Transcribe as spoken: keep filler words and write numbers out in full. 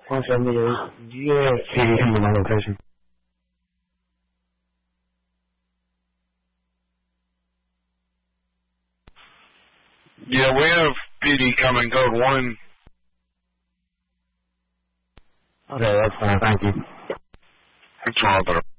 one seventy-eight. Do you have P D in my location? Yeah, we have P D coming, code one. Okay, that's fine. Thank you. Thanks for all that.